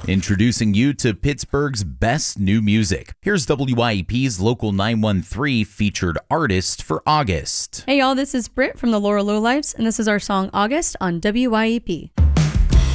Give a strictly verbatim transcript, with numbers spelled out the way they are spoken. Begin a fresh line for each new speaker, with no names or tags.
Introducing you to Pittsburgh's best new music. Here's W I E P's Local nine one three featured artist for August.
Hey y'all, this is Britt from the Laurel Lowlifes, and this is our song August on W I E P.